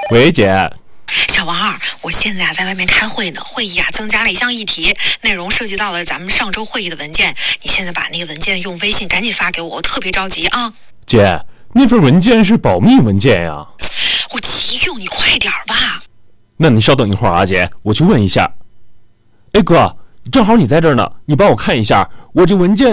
喂，姐。 小王二，我现在在外面开会呢，会议增加了一项议题，内容涉及到了咱们上周会议的文件。你现在把那个文件用微信赶紧发给我，我特别着急啊！ 姐，那份文件是保密文件呀。 我急用，你快点吧。 那你稍等一会儿啊，姐，我去问一下。哎哥，正好你在这儿呢，你帮我看一下，我这文件